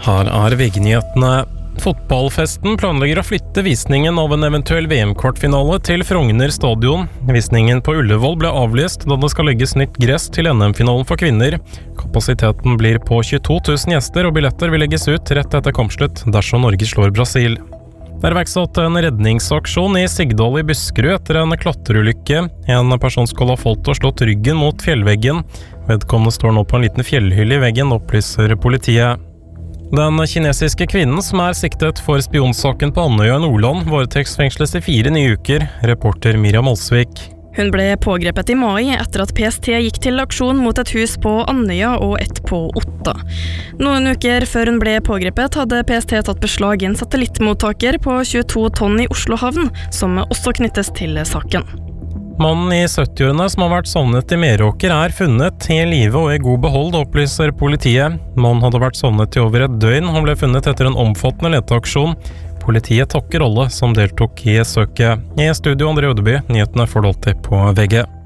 Her VG-nyhetene. Fotballfesten planlegger å flytte visningen av en eventuell VM-kvartfinale til Frogner stadion. Visningen på Ullevål ble avlyst da det skal legges nytt gress til NM-finalen for kvinner. Kapasiteten blir på 22 000 gjester, og billetter vil legges ut rett etter kampslutt dersom Norge slår Brasil. Det er iverksatt en redningsaksjon i Sigdal i Buskerud etter en klatrerulykke. En person skal ha falt og slått ryggen mot fjellveggen. Vedkommende står nå på en liten fjellhylle i veggen, opplyser politiet. Den kinesiske kvinnen som er siktet for spionsaken på Andøya i Nordland varetektsfengsles i 4 nye uker, reporter Miriam Olsvik. Hun ble pågrepet i mai etter at PST gikk til aksjon mot et hus på Andøya og et på Otta. Noen uker før hun ble pågrepet hadde PST tatt beslag i en satellittmottaker på 22 tonn i Oslo havn, som også knyttes til saken. Mannen i 70-årene som har vært savnet i Meråker er funnet i live og i god behold, opplyser politiet. Mannen hadde vært savnet i over et døgn. Han ble funnet etter en omfattende leteaksjon. Politiet takker alle som deltok i søket. I studio André Ødeby, nyhetene får du alltid på VG.